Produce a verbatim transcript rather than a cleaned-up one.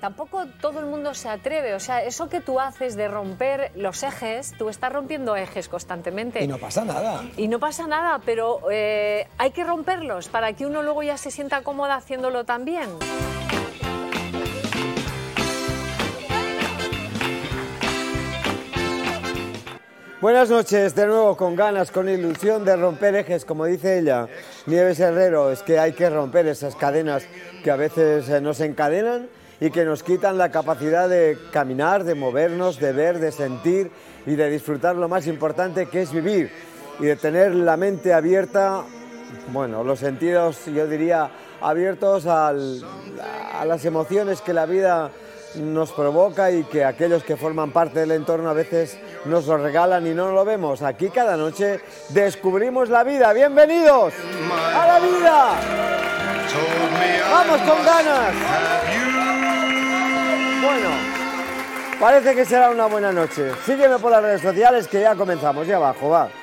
tampoco todo el mundo se atreve. O sea, eso que tú haces de romper los ejes, tú estás rompiendo ejes constantemente. Y no pasa nada. Y no pasa nada, pero eh, hay que romperlos para que uno luego ya se sienta cómoda haciéndolo también. Buenas noches, de nuevo con ganas, con ilusión de romper ejes, como dice ella, Nieves Herrero. Es que hay que romper esas cadenas que a veces nos encadenan y que nos quitan la capacidad de caminar, de movernos, de ver, de sentir y de disfrutar lo más importante, que es vivir, y de tener la mente abierta, bueno, los sentidos, yo diría, abiertos al, a las emociones que la vida nos provoca y que aquellos que forman parte del entorno a veces nos lo regalan y no lo vemos. Aquí cada noche descubrimos la vida. ¡Bienvenidos a la vida! ¡Vamos con ganas! Bueno, parece que será una buena noche. Sígueme por las redes sociales que ya comenzamos. Ya abajo, va.